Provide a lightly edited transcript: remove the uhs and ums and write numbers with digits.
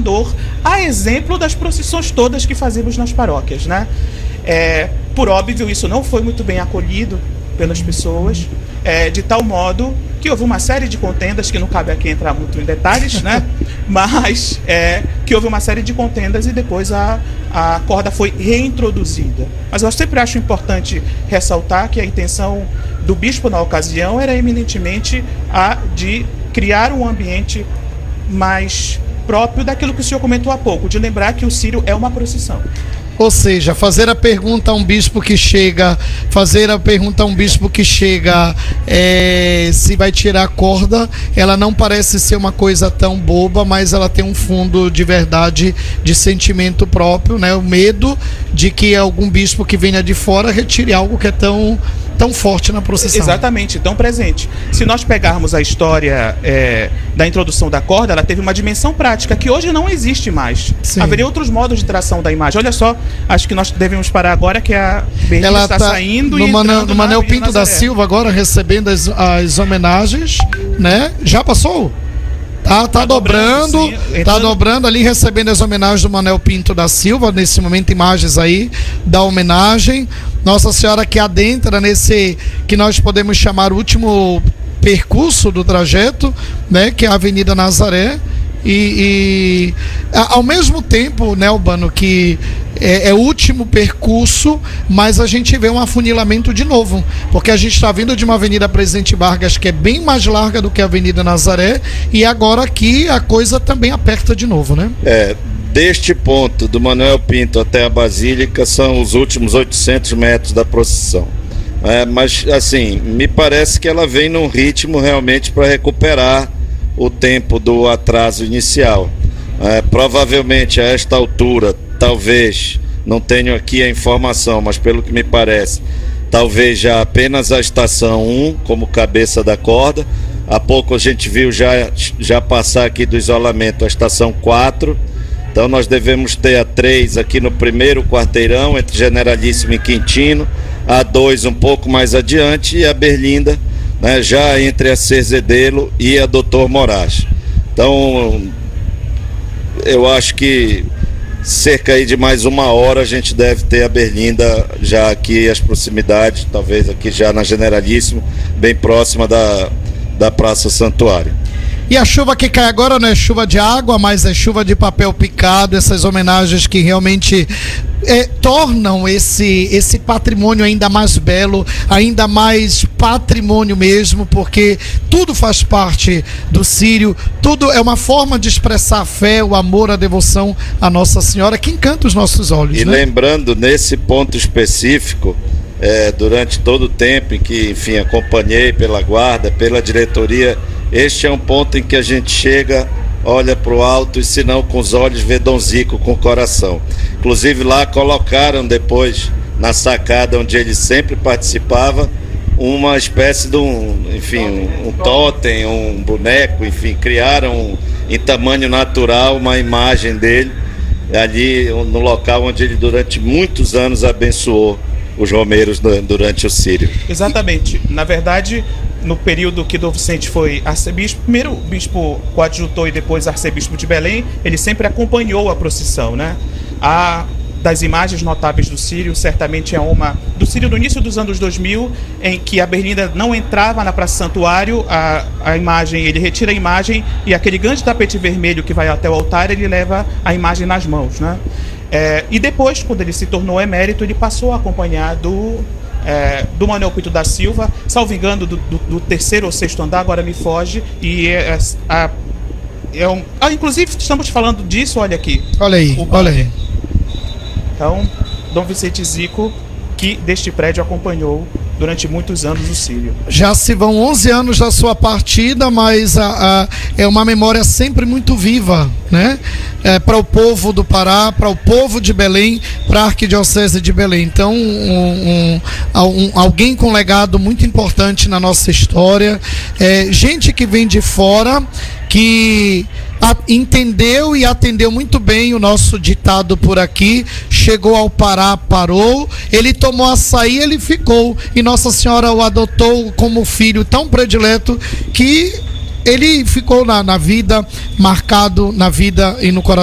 candor, a exemplo das procissões todas que fazemos nas paróquias, né? Por óbvio, isso não foi muito bem acolhido pelas pessoas, de tal modo que houve uma série de contendas, que não cabe aqui entrar muito em detalhes, né? Mas que houve uma série de contendas e depois a corda foi reintroduzida. Mas eu sempre acho importante ressaltar que a intenção do bispo na ocasião era eminentemente a de criar um ambiente mais próprio daquilo que o senhor comentou há pouco, de lembrar que o círio é uma procissão. Ou seja, fazer a pergunta a um bispo que chega, se vai tirar a corda, ela não parece ser uma coisa tão boba, mas ela tem um fundo de verdade, de sentimento próprio, né? O medo de que algum bispo que venha de fora retire algo que é tão forte na procissão. Exatamente, tão presente. Se nós pegarmos a história da introdução da corda, ela teve uma dimensão prática que hoje não existe mais. Sim. Haveria outros modos de tração da imagem. Olha só, acho que nós devemos parar agora, que a Berlinda ela está saindo no e entrando no Manuel Pinto da Silva agora, recebendo as homenagens, né? Já passou? Tá dobrando, sim, tá dobrando ali, recebendo as homenagens do Manuel Pinto da Silva, nesse momento imagens aí da homenagem. Nossa Senhora que adentra nesse, que nós podemos chamar o último percurso do trajeto, né, que é a Avenida Nazaré. E ao mesmo tempo, né, Urbano, que é o último percurso, mas a gente vê um afunilamento de novo, porque a gente está vindo de uma Avenida Presidente Vargas que é bem mais larga do que a Avenida Nazaré, e agora aqui a coisa também aperta de novo, né? Deste ponto do Manuel Pinto até a Basílica são os últimos 800 metros da procissão. Mas assim, me parece que ela vem num ritmo realmente para recuperar o tempo do atraso inicial. Provavelmente a esta altura, talvez, não tenho aqui a informação, mas pelo que me parece, talvez já apenas a estação 1 como cabeça da corda. Há pouco a gente viu já passar aqui do isolamento a estação 4. Então nós devemos ter a 3 aqui no primeiro quarteirão, entre Generalíssimo e Quintino, a 2 um pouco mais adiante e a Berlinda, né, já entre a Cerzedelo e a Doutor Moraes. Então eu acho que cerca aí de mais uma hora a gente deve ter a Berlinda já aqui às proximidades, talvez aqui já na Generalíssimo, bem próxima da Praça Santuário. E a chuva que cai agora não é chuva de água, mas é chuva de papel picado, essas homenagens que realmente tornam esse patrimônio ainda mais belo, ainda mais patrimônio mesmo, porque tudo faz parte do círio, tudo é uma forma de expressar a fé, o amor, a devoção à Nossa Senhora, que encanta os nossos olhos. E né? Lembrando, nesse ponto específico, durante todo o tempo em que, enfim, acompanhei pela guarda, pela diretoria, este é um ponto em que a gente chega, olha para o alto e, se não com os olhos, vê Dom Zico com o coração. Inclusive lá colocaram depois, na sacada onde ele sempre participava, uma espécie de um totem, um boneco, enfim, criaram em tamanho natural uma imagem dele ali no local onde ele durante muitos anos abençoou os romeiros durante o círio. Exatamente. Na verdade, no período que Dom Vicente foi arcebispo, primeiro bispo coadjutor e depois arcebispo de Belém, ele sempre acompanhou a procissão, né? Das imagens notáveis do círio, certamente é uma do círio do início dos anos 2000, em que a Berlinda não entrava na Praça Santuário, a imagem, ele retira a imagem e aquele grande tapete vermelho que vai até o altar, ele leva a imagem nas mãos, né? E depois, quando ele se tornou emérito, ele passou a acompanhar do Manuel Pinto da Silva, salvo engano, do terceiro ou sexto andar, agora me foge, e inclusive estamos falando disso, olha aqui. Olha aí, olha aí. Então, Dom Vicente Zico, que deste prédio acompanhou durante muitos anos o círio. Já se vão 11 anos da sua partida, mas é uma memória sempre muito viva, né? Para o povo do Pará, para o povo de Belém, para a Arquidiocese de Belém. Então, alguém com legado muito importante na nossa história. Gente que vem de fora, que entendeu e atendeu muito bem o nosso ditado por aqui, chegou ao Pará, parou, ele tomou açaí, ele ficou, e Nossa Senhora o adotou como filho tão predileto que ele ficou na vida, marcado na vida e no coração